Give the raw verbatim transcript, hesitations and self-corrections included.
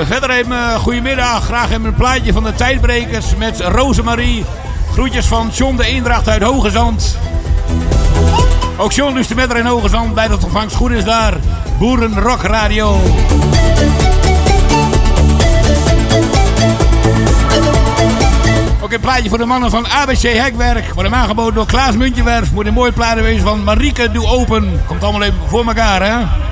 verder even uh, goedemiddag. Graag even een plaatje van de Tijdbrekers met Rosemarie. Groetjes van John de Eendracht uit Hogezand. Ook John luistert met er in Hogezand. Bij dat ontvangst goed is daar. Boerenrock Radio. Ook een plaatje voor de mannen van A B C Hekwerk. Wordt hem aangeboden door Klaas Muntjewerf. Moet een mooi plaatje wezen van Marieke Doe Open. Komt allemaal even voor elkaar, hè.